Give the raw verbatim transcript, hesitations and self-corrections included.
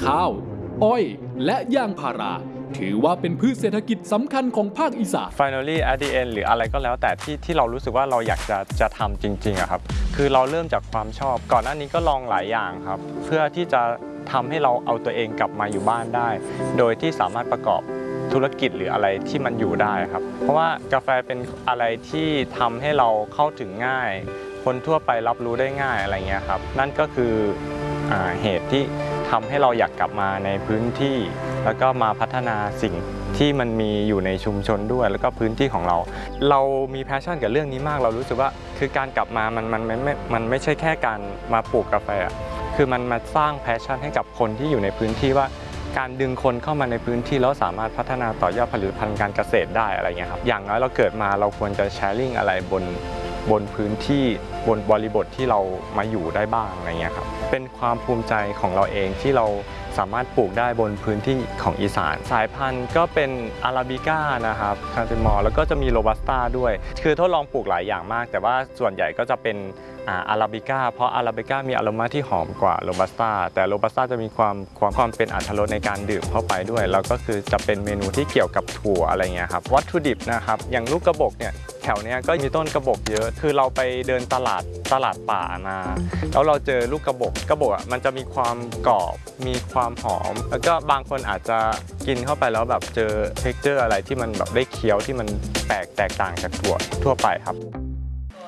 ข้าวอ้อยและยางพาราถือว่าเป็นพืชเศรษฐกิจสำคัญของภาคอีสาน Finally at the end หรืออะไรก็แล้วแต่ที่ที่เรารู้สึกว่าเราอยากจะจะทำจริงๆอะครับคือเราเริ่มจากความชอบก่อนหน้านี้ก็ลองหลายอย่างครับเพื่อที่จะทำให้เราเอาตัวเองกลับมาอยู่บ้านได้ โดยที่สามารถประกอบธุรกิจหรืออะไรที่มันอยู่ได้ครับเพราะว่ากาแฟเป็นอะไรที่ทำให้เราเข้าถึงง่ายคนทั่วไปรับรู้ได้ง่ายอะไรเงี้ยครับนั่นก็คืออ่าเหตุที่ทำให้เราอยากกลับมาในพื้นที่แล้วก็มาพัฒนาสิ่งที่มันมีอยู่ในชุมชนด้วยแล้วก็พื้นที่ของเราเรามีแพชชั่นกับเรื่องนี้มากเรารู้สึกว่าคือการกลับมามันมันไม่มันไม่ใช่แค่การมาปลูกกาแฟคือมันมาสร้างแพชชั่นให้กับคนที่อยู่ในพื้นที่ว่าการดึงคนเข้ามาในพื้นที่แล้วสามารถพัฒนาต่อยอดผลิตภัณฑ์การเกษตรได้อะไรเงี้ยครับอย่างน้อยเราเกิดมาเราควรจะแชร์ลิงอะไรบนบนพื้นที่บนบริบทที่เรามาอยู่ได้บ้างอะไรเงี้ยครับเป็นความภูมิใจของเราเองที่เราสามารถปลูกได้บนพื้นที่ของอีสานสายพันธุ์ก็เป็นอาราบิก้านะครับคาร์ติมอร์แล้วก็จะมีโรบัสต้าด้วยคือทดลองปลูกหลายอย่างมากแต่ว่าส่วนใหญ่ก็จะเป็นอาราบิก้าเพราะอาราบิก้ามีอโรมาที่หอมกว่าโรบัสต้าแต่โรบัสต้าจะมีความความความเป็นอรรถรสในการดื่มเข้าไปด้วยแล้วก็คือจะเป็นเมนูที่เกี่ยวกับถั่วอะไรเงี้ยครับวัตถุดิบนะครับอย่างลูกกระบอกเนี่ยแถวนี้ก็มีต้นกระบอกเยอะคือเราไปเดินตลาดตลาดป่ามาแล้วเราเจอลูกกระบอกกระบอกอ่ะมันจะมีความกรอบมีความหอมแล้วก็บางคนอาจจะกินเข้าไปแล้วแบบเจอเท็กเจอร์อะไรที่มันแบบได้เคี้ยวที่มันแปลกแตกต่างจากถั่วทั่วไปครับ